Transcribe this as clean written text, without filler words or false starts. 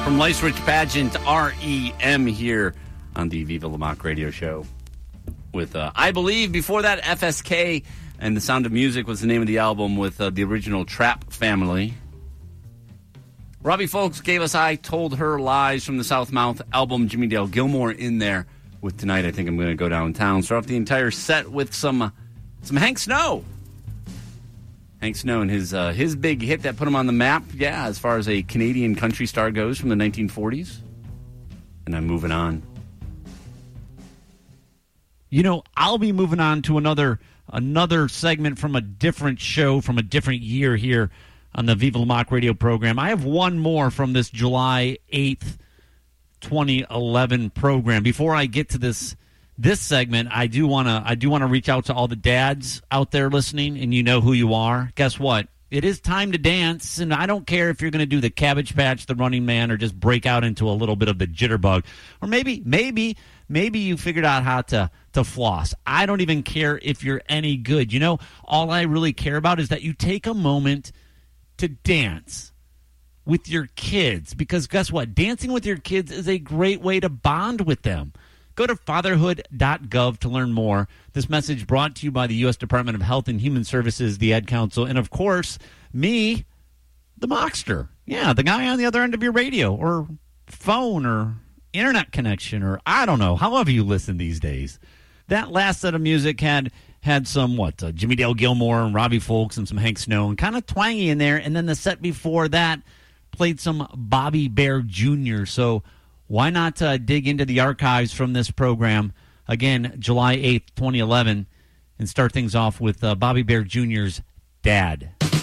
From Life's Rich Pageant, REM here on the Viva La Mock radio show. With, I Believe, before that, FSK, and The Sound of Music was the name of the album with the original Trap Family. Robbie Folks gave us I Told Her Lies from the Southmouth album. Jimmy Dale Gilmore in there with Tonight I Think I'm Going to Go Downtown. Start off the entire set with some Hank Snow. Hank Snow and his big hit that put him on the map, as far as a Canadian country star goes from the 1940s. And I'm moving on. You know, I'll be moving on to another segment from a different show from a different year here on the Viva La Mock radio program. I have one more from this July 8th, 2011 program. Before I get to this segment, I do want to reach out to all the dads out there listening, and you know who you are. Guess what? It is time to dance, and I don't care if you're going to do the Cabbage Patch, the Running Man, or just break out into a little bit of the jitterbug, or maybe you figured out how to floss. I don't even care if you're any good. You know, all I really care about is that you take a moment to dance with your kids, because guess what? Dancing with your kids is a great way to bond with them. Go to fatherhood.gov to learn more. This message brought to you by the U.S. Department of Health and Human Services, the Ad Council, and, of course, me, the Mockster. Yeah, the guy on the other end of your radio or phone or internet connection, or I don't know, however you listen these days. That last set of music had some, Jimmy Dale Gilmore and Robbie Folks and some Hank Snow and kind of twangy in there. And then the set before that played some Bobby Bare Jr., so why not dig into the archives from this program, again, July 8th, 2011, and start things off with Bobby Bare Jr.'s Dad.